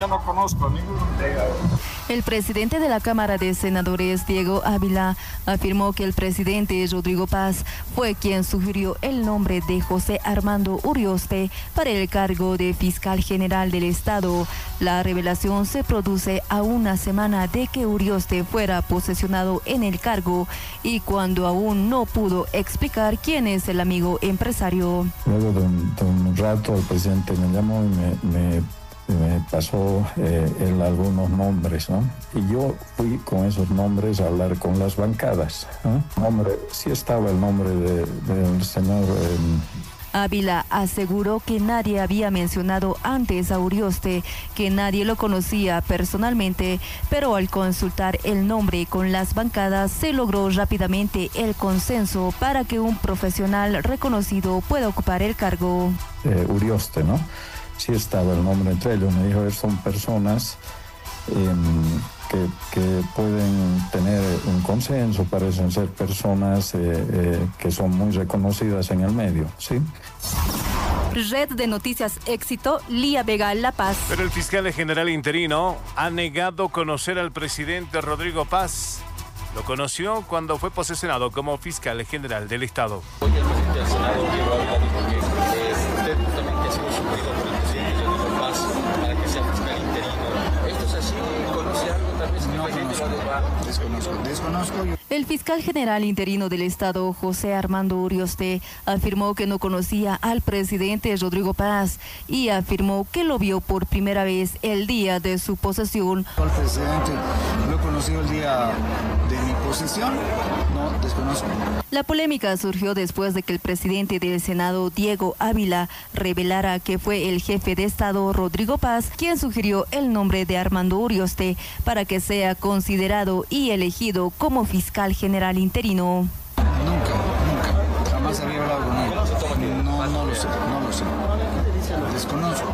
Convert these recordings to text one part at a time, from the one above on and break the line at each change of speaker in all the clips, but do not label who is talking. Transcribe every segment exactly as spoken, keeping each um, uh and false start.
Yo no conozco ninguno de ellos.
El presidente de la Cámara de Senadores, Diego Ávila, afirmó que el presidente Rodrigo Paz fue quien sugirió el nombre de José Armando Urioste para el cargo de fiscal general del Estado. La revelación se produce a una semana de que Urioste fuera posesionado en el cargo y cuando aún no pudo explicar quién es el amigo empresario.
Luego de un, de un rato el presidente me llamó y me... me me pasó eh, él algunos nombres, ¿no? Y yo fui con esos nombres a hablar con las bancadas, ¿no? Nombre, sí estaba el nombre de, del señor... Eh,
Ávila aseguró que nadie había mencionado antes a Urioste, que nadie lo conocía personalmente, pero al consultar el nombre con las bancadas se logró rápidamente el consenso para que un profesional reconocido pueda ocupar el cargo.
Eh, Urioste, ¿no? Sí estaba el nombre entre ellos. Me dijo, son personas eh, que, que pueden tener un consenso, parecen ser personas eh, eh, que son muy reconocidas en el medio, ¿sí?
Red de Noticias Éxito, Lía Vega, La Paz.
Pero el fiscal general interino ha negado conocer al presidente Rodrigo Paz. Lo conoció cuando fue posesionado como fiscal general del Estado.
Hoy el presidente del Senado, Diego Ávila, dijo que eh, usted justamente ha sido sugerido por el presidente Rodrigo Paz para que sea fiscal interino. ¿Esto es así? ¿Conoce algo tal vez que el presidente lo deba?
Desconozco, desconozco.
El fiscal general interino del Estado, José Armando Urioste, afirmó que no conocía al presidente Rodrigo Paz y afirmó que lo vio por primera vez el día de su posesión.
Al presidente lo he conocido el día de mi posesión, no, desconozco.
La polémica surgió después de que el presidente del Senado, Diego Ávila, revelara que fue el jefe de Estado, Rodrigo Paz, quien sugirió el nombre de Armando Urioste para que sea considerado y elegido como fiscal general interino.
Nunca, nunca, jamás había hablado con él. No, no lo sé, no lo sé. Desconozco.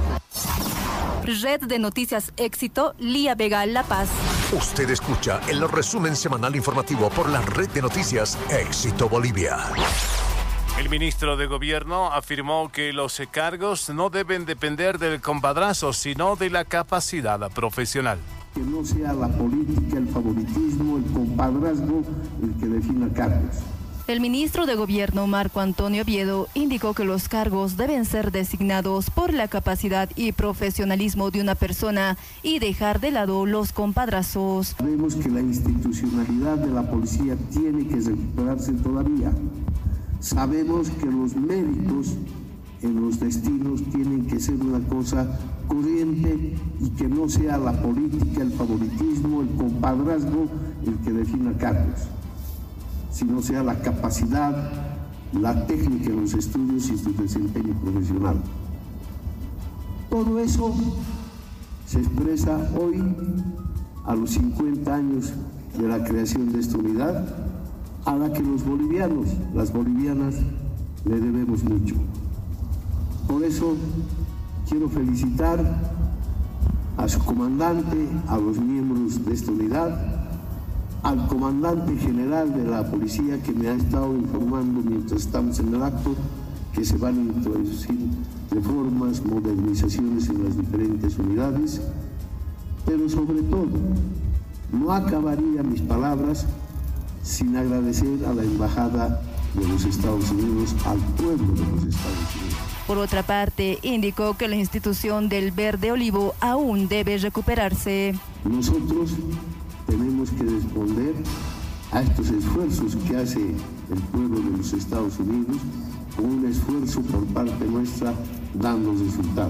Red de Noticias Éxito, Lía Vega, La Paz.
Usted escucha el resumen semanal informativo por la Red de Noticias Éxito Bolivia.
El ministro de Gobierno afirmó que los cargos no deben depender del compadrazo, sino de la capacidad profesional.
Que no sea la política, el favoritismo, el compadrazgo el que defina cargos.
El ministro de Gobierno, Marco Antonio Oviedo, indicó que los cargos deben ser designados por la capacidad y profesionalismo de una persona y dejar de lado los compadrazos.
Sabemos que la institucionalidad de la policía tiene que recuperarse todavía. Sabemos que los méritos en los destinos tienen que ser una cosa corriente y que no sea la política, el favoritismo, el compadrazgo el que defina cargos, sino sea la capacidad, la técnica en los estudios y su desempeño profesional. Todo eso se expresa hoy, a los cincuenta años de la creación de esta unidad, a la que los bolivianos, las bolivianas, le debemos mucho. Por eso quiero felicitar a su comandante, a los miembros de esta unidad, al comandante general de la policía que me ha estado informando mientras estamos en el acto que se van a introducir reformas, modernizaciones en las diferentes unidades, pero sobre todo no acabaría mis palabras sin agradecer a la Embajada de los Estados Unidos, al pueblo de los Estados Unidos.
Por otra parte, indicó que la institución del Verde Olivo aún debe recuperarse.
Nosotros tenemos que responder a estos esfuerzos que hace el pueblo de los Estados Unidos con un esfuerzo por parte nuestra dando resultados.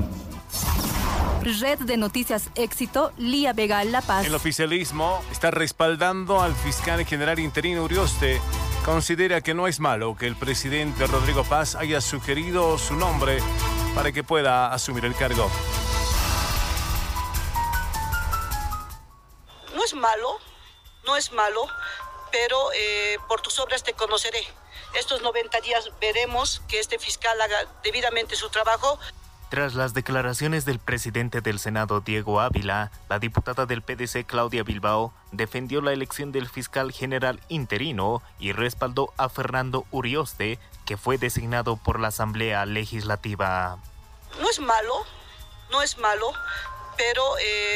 Red de Noticias Éxito, Lía Vega, La Paz.
El oficialismo está respaldando al fiscal general interino Urioste. Considera que no es malo que el presidente Rodrigo Paz haya sugerido su nombre para que pueda asumir el cargo.
No es malo, no es malo, pero eh, por tus obras te conoceré. Estos noventa días veremos que este fiscal haga debidamente su trabajo.
Tras las declaraciones del presidente del Senado, Diego Ávila, la diputada del P D C, Claudia Bilbao, defendió la elección del fiscal general interino y respaldó a Fernando Urioste, que fue designado por la Asamblea Legislativa.
No es malo, no es malo, pero eh,